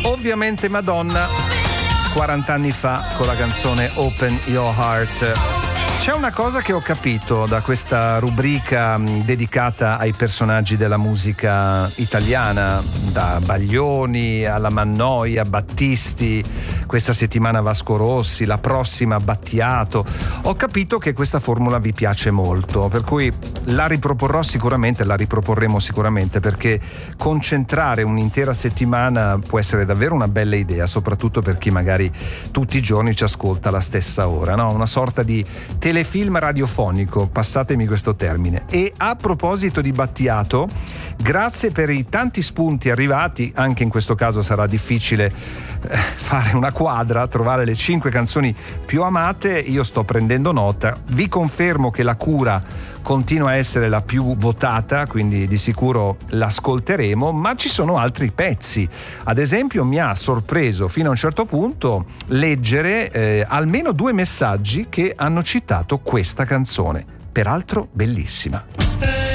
Ovviamente Madonna, 40 anni fa con la canzone Open Your Heart. C'è una cosa che ho capito da questa rubrica dedicata ai personaggi della musica italiana, da Baglioni alla Mannoia, Battisti, questa settimana Vasco Rossi, la prossima Battiato. Ho capito che questa formula vi piace molto, per cui la riproporremo sicuramente, perché concentrare un'intera settimana può essere davvero una bella idea, soprattutto per chi magari tutti i giorni ci ascolta alla stessa ora, no? Una sorta di telefilm radiofonico, passatemi questo termine. E a proposito di Battiato, grazie per i tanti spunti arrivati. Anche in questo caso sarà difficile fare una quadra, trovare le 5 canzoni più amate. Io sto prendendo nota, vi confermo che La Cura continua a essere la più votata, quindi di sicuro l'ascolteremo, ma ci sono altri pezzi. Ad esempio mi ha sorpreso fino a un certo punto leggere almeno 2 messaggi che hanno citato questa canzone, peraltro bellissima.